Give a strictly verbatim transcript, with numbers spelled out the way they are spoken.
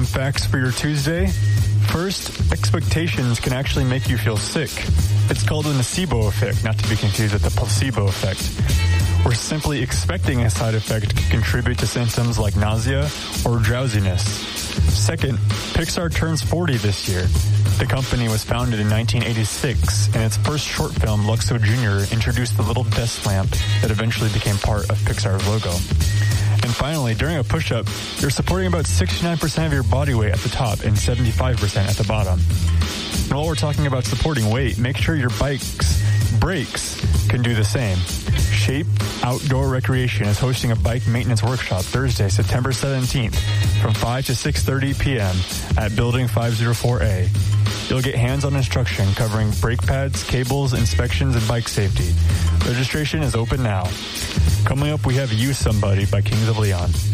Some facts for your Tuesday. First, expectations can actually make you feel sick. It's called the nocebo effect, not to be confused with the placebo effect. We're simply expecting a side effect can contribute to symptoms like nausea or drowsiness. Second, Pixar turns forty this year. The company was founded in nineteen eighty-six, and its first short film, Luxo Junior, introduced the little desk lamp that eventually became part of Pixar's logo. And finally, during a push-up, you're supporting about sixty-nine percent of your body weight at the top and seventy-five percent at the bottom. And while we're talking about supporting weight, make sure your bike's brakes can do the same. Shape Outdoor Recreation is hosting a bike maintenance workshop Thursday, September seventeenth from five to six thirty p.m. at Building five oh four A. You'll get hands-on instruction covering brake pads, cables, inspections, and bike safety. Registration is open now. Coming up, we have You Somebody by Kings of Leon.